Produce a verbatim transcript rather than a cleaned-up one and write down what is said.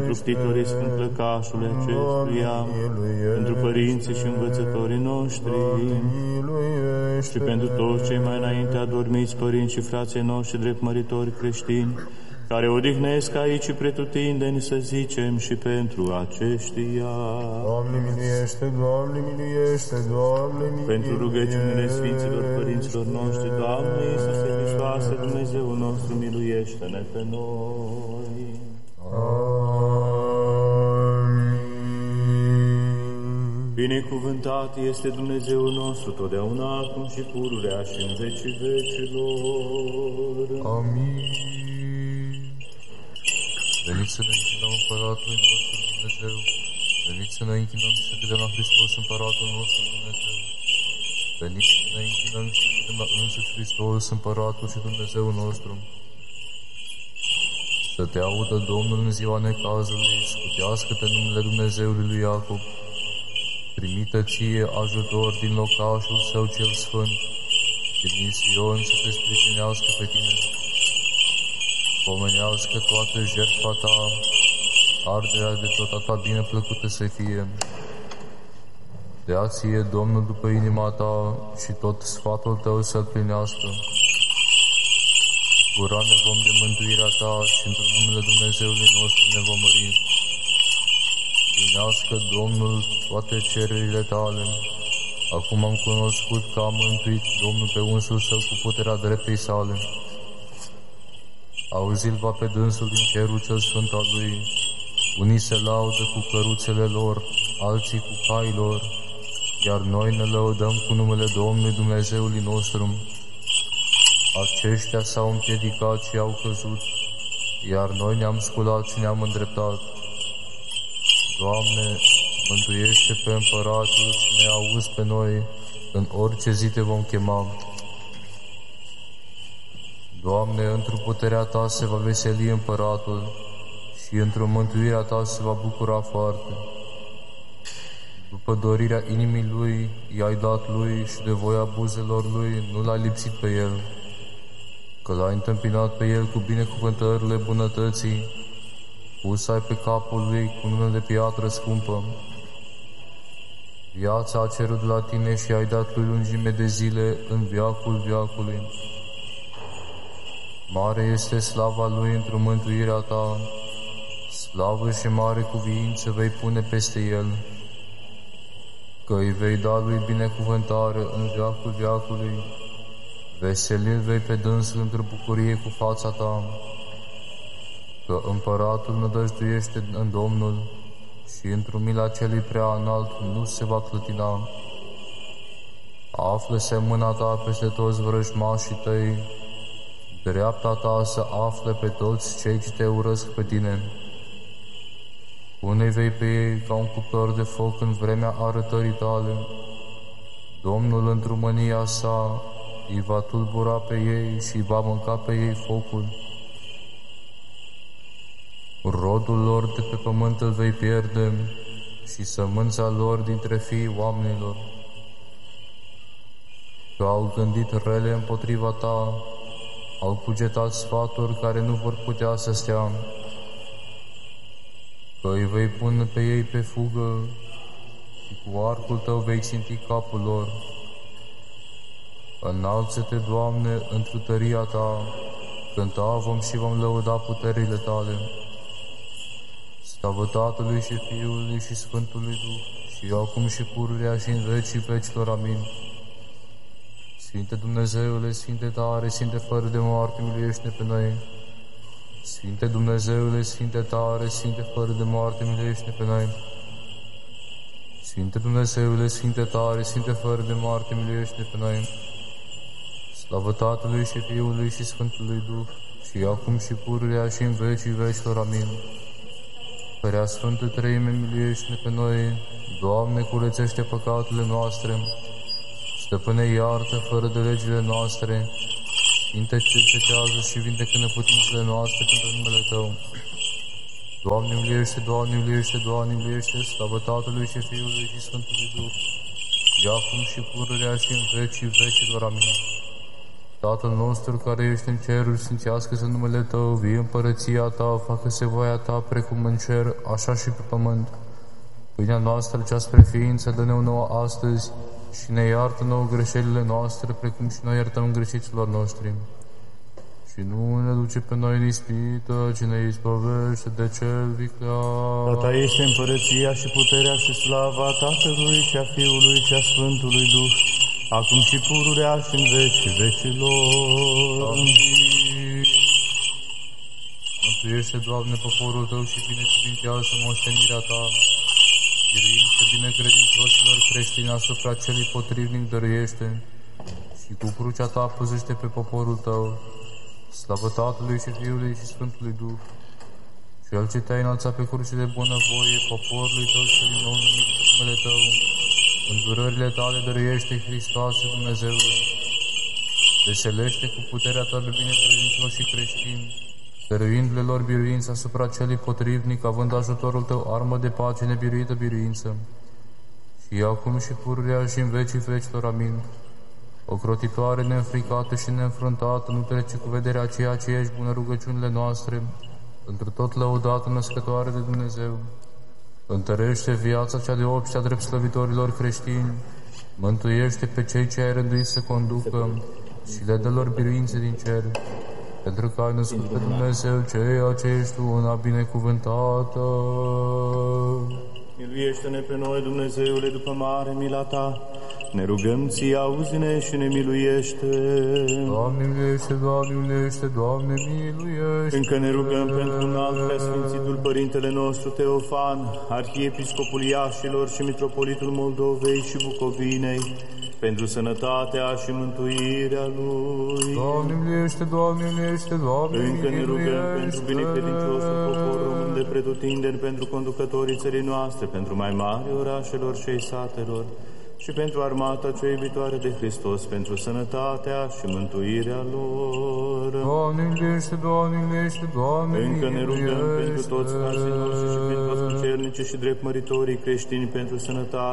ocruptitorii sfânt plăcașului acestuia, pentru părinții și învățătorii noștri, și pentru toți cei mai înainte adormiți părinți și frații noștri drept măritori creștini, care odihnesc aici și pretutindeni, să zicem, și pentru aceștia. Doamne miluiește, Doamne miluiește, Doamne miluiește. Pentru rugăciunile Sfinților Părinților noștri, Doamne Iisuse Hristoase, Dumnezeul nostru, miluiește-ne pe noi. Amin. Binecuvântat este Dumnezeul nostru, totdeauna, acum și pururea și în vecii vecilor. Amin. Veniți să ne închinăm Împăratului nostru Dumnezeu, veniți să ne închinăm și să credem la Hristos Împăratul nostru Dumnezeu, veniți să ne închinăm și să credem la însuși Hristos Împăratul și Dumnezeul nostru. Să te audă Domnul în ziua necazului, scutească-te numele Dumnezeului lui Iacob, primită ție ajutor din locașul său cel sfânt și din Sion să te sprijinească pe tine. Pomenească toată jertfa ta, arderea de tot a ta bine plăcută să fie. Dea ție Domnul după inima ta și tot sfatul tău să-l plinească. Gura ne vom de mântuirea ta și într numele Dumnezeului nostru ne vom mări. Plinească Domnul toate cererile tale. Acum am cunoscut că a mântuit Domnul pe unsul său cu puterea dreptei sale. Auzi-l va pe dânsul din cerul cel sfânt al lui. Unii se laudă cu căruțele lor, alții cu cailor, iar noi ne lăudăm cu numele Domnului Dumnezeului nostru. Aceștia s-au împiedicat și au căzut, iar noi ne-am sculat și ne-am îndreptat. Doamne, mântuiește pe Împăratul și ne auzi pe noi, în orice zi te vom chema. Doamne, într-o puterea ta se va veseli Împăratul și într-o mântuirea ta se va bucura foarte. După dorirea inimii lui, i-ai dat lui și de voia buzelor lui nu l-ai lipsit pe el, că l-ai întâmpinat pe el cu binecuvântările bunătății, pus ai pe capul lui cu mână de piatră scumpă. Viața a cerut de la tine și ai dat lui lungime de zile în veacul veacului. Mare este slava lui într-o mântuirea ta, slavă și mare cuviință vei pune peste el, că îi vei da lui binecuvântare în veacul veacului, veselil vei pe dânsul într-o bucurie cu fața ta, că Împăratul nădăjduiește în Domnul și într-o mila celui prea înalt nu se va clătina. Află-se mâna ta peste toți vrăjmașii tăi, dreapta ta să afle pe toți cei ce te urăsc pe tine. Pune-i vei pe ei ca un cuptor de foc în vremea arătării tale. Domnul într-o mânia sa îi va tulbura pe ei și va mânca pe ei focul. Rodul lor de pe pământ îl vei pierde și sămânța lor dintre fiii oamenilor. Că au gândit rele împotriva ta, au cugetat sfaturi care nu vor putea să stea, că îi vei pune pe ei pe fugă și cu arcul tău vei ținti capul lor. Înalță-te, Doamne, într-o tăria ta, cânta vom și vom lăuda puterile tale. Slavă Tatălui și Fiului și Sfântului Duh, și acum și pururea și în vecii vecilor. Amin. Sfinte Dumnezeule, Sfinte tare, Sfinte fără de moarte, miluiește-ne pe noi. Sfinte Dumnezeule, Sfinte tare, Sfinte fără de moarte, miluiește-ne pe noi. Sfinte Dumnezeule, Sfinte tare, Sfinte fără de moarte, miluiește-ne pe noi. Slavă Tatălui și Fiului și Sfântului Duh, și acum și pururea și în vecii vecilor. Amin. Părea Sfântă Treime, miluiește-ne pe noi. Doamne, curățește păcatele noastre. Stăpâne, iartă fără de legile noastre. Sfinte, cercetează și vindecă neputințele noastre pentru numele Tău. Doamne, miluiește, Doamne, miluiește, Doamne, miluiește, slavă Tatălui și Fiului și Sfântului Duh, și acum și pururea și în vecii vecilor. Amin. Tatăl nostru care ești în ceruri, sfințească-se numele Tău, vie împărăția Ta, facă-se voia Ta, precum în cer, așa și pe pământ. Pâinea noastră cea spre ființă, dă-ne-o nouă astăzi și ne iartă nouă greșelile noastre, precum și noi iertăm greșiților noștri. Și nu ne duce pe noi în ispită, ci ne izbăvește de cel viclean. A Ta este împărăția și puterea și slava Tatălui și a Fiului și a Sfântului Duh, acum și pururea și în vecii vecilor. Amin. Mântuiește, Doamne, poporul Tău și binecuvintează moștenirea Ta. Biruință binecredincioșilor creștini asupra celui potrivnic dăruiește și cu crucea Ta păzește pe poporul Tău. Slavă Tatălui și Fiului și Sfântului Duh. Cel ce Te-ai înălțat pe cruce de bunăvoie, poporului Tău și din nou numit pe numele Tău, îndurările Tale dăruiește, Hristoase Dumnezeule. Veselește cu puterea Ta de binecredincioși și creștini, dăruindu-le lor biruință asupra celui potrivnic, având ajutorul Tău armă de pace nebiruită biruință. Și acum și pururea și în vecii vecilor. Amin. Ocrotitoare, neînfricată și neînfruntată, nu trece cu vederea ceea ce ești bună rugăciunile noastre, într tot lăudată născătoare de Dumnezeu. Întărește viața cea de opt și a drept slăvitorilor creștini, mântuiește pe cei ce ai rânduit să conducă și le dă lor biruințe din cer, pentru că ai născut pe Dumnezeu ceea ce ești tu, una binecuvântată. Miluiește-ne pe noi, Dumnezeule, după mare mila Ta. Ne rugăm Ție, auzi-ne și ne miluiește. Doamne miluiește, Doamne miluiește, Doamne miluiește. Încă ne rugăm pentru un alt preasfințitul Părintele nostru Teofan, Arhiepiscopul Iașilor și Mitropolitul Moldovei și Bucovinei, pentru sănătatea și mântuirea lui. Doamne miluiește, Doamne miluiește, Doamne Încă ne rugăm miluiește. pentru binecredinciosul popor român de pretutindeni, pentru conducătorii țării noastre, pentru mai mari orașelor și ai satelor, și pentru armata cea iubitoare de Hristos, pentru sănătatea și mântuirea lor. Doamne miluiește, Doamne miluiește, Doamne Încă ne rugăm miluiește. pentru toți frații noștri și pentru toți cucernicii și drept măritorii creștini, pentru sănătate